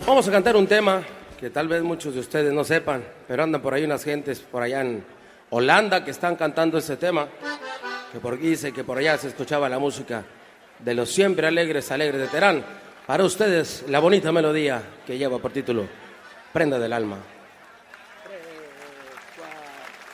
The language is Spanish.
Vamos a cantar un tema que tal vez muchos de ustedes no sepan, pero andan por ahí unas gentes por allá en Holanda que están cantando ese tema, que por aquí dice que por allá se escuchaba la música de los siempre alegres de Terán. Para ustedes, la bonita melodía que lleva por título Prenda del Alma.